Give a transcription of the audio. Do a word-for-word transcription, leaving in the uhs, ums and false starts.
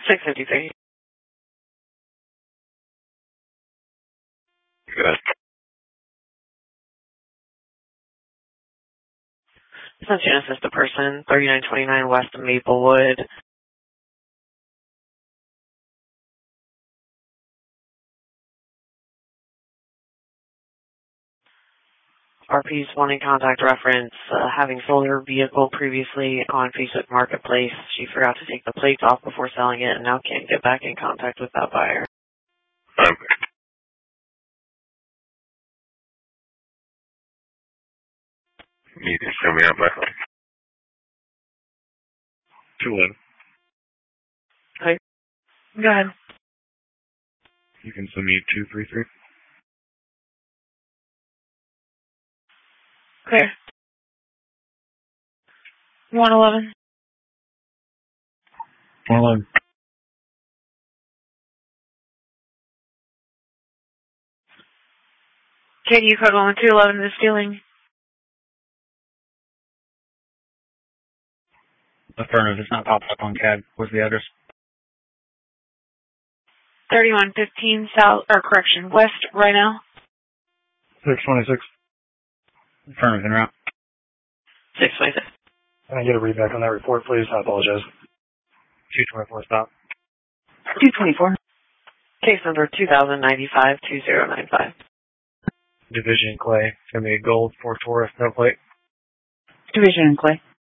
six fifty-three. Good. Sent you an assist a person, thirty-nine twenty-nine West Maplewood. R P's wanting contact reference, uh, having sold her vehicle previously on Facebook Marketplace. She forgot to take the plates off before selling it and now can't get back in contact with that buyer. Okay. You can show me out my phone. two eleven. Hi. Go ahead. You can send me two three three. Clear. one eleven. one eleven. K D U code one two eleven is stealing. Affirmative. It's not popped up on C A D. What's the address? thirty-one fifteen South, or correction, West Rhino. six twenty-six. Affirmative, en route. six twenty-six. Can I get a readback on that report, please? I apologize. two twenty-four, stop. two twenty-four. Case number two thousand ninety-five two zero nine five. Division Clay. It's going to be a gold four Taurus, no plate. Division Clay.